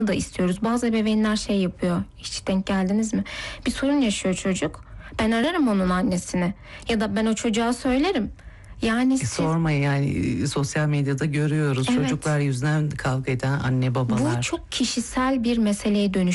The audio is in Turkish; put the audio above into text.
da istiyoruz. Bazı ebeveynler şey yapıyor. Hiç denk geldiniz mi? Bir sorun yaşıyor çocuk. Ben ararım onun annesini. Ya da ben o çocuğa söylerim. Yani siz... Sormayın yani, sosyal medyada görüyoruz. Evet. Çocuklar yüzünden kavga eden anne babalar. Bu çok kişisel bir meseleye dönüşüyor.